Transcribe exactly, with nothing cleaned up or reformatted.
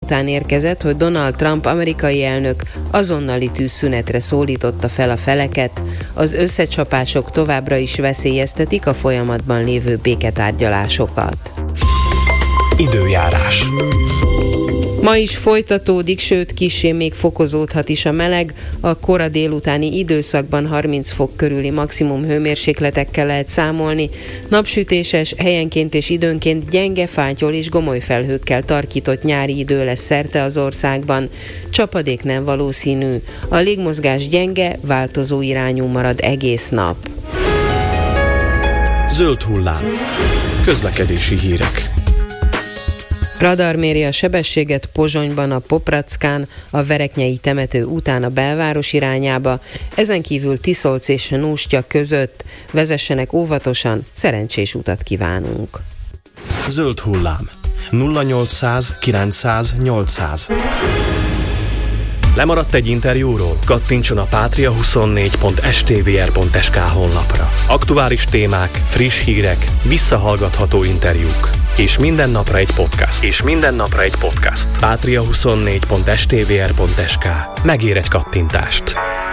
után érkezett, hogy Donald Trump amerikai elnök azonnali tűzszünetre szólította fel a feleket, az összecsapások továbbra is veszélyeztetik a folyamatban lévő béketárgyalásokat. Időjárás. Ma is folytatódik, sőt kissé még fokozódhat is a meleg. A kora délutáni időszakban harminc fok körüli maximum hőmérsékletekkel lehet számolni. Napsütéses, helyenként és időnként gyenge, fátyol és gomoly felhőkkel tarkított nyári idő lesz szerte az országban. Csapadék nem valószínű. A légmozgás gyenge, változó irányú marad egész nap. Zöld hullám. Közlekedési hírek. Radar méri a sebességet Pozsonyban, a Poprackán, a Vereknyei temető után a belváros irányába, ezen kívül Tiszolc és Nústya között. Vezessenek óvatosan, szerencsés utat kívánunk. Zöld hullám. nulla nyolcszáz kilencszáz nyolcszáz. Lemaradt egy interjúról? Kattintson a patria huszonnégy pont s t v r pont s k honlapra. Aktuális témák, friss hírek, visszahallgatható interjúk. És minden napra egy podcast. És minden napra egy podcast. patria huszonnégy pont s t v r pont s k. Megér egy kattintást.